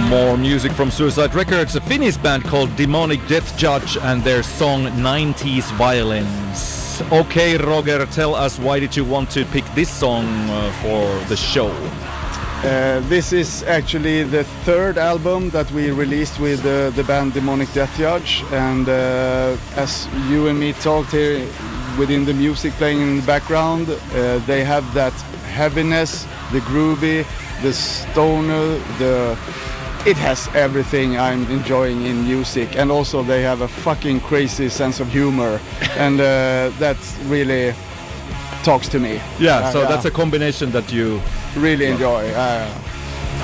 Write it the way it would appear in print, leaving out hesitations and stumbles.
More music from Suicide Records, a Finnish band called Demonic Death Judge and their song 90s Violence. Okay, Roger, tell us, why did you want to pick this song for the show? This is actually the third album that we released with the band Demonic Death Judge, and as you and me talked here within the music playing in the background, they have that heaviness, the groovy, the stoner, it has everything I'm enjoying in music, and also they have a fucking crazy sense of humor, and that really talks to me. Yeah, so that's a combination that you really enjoy.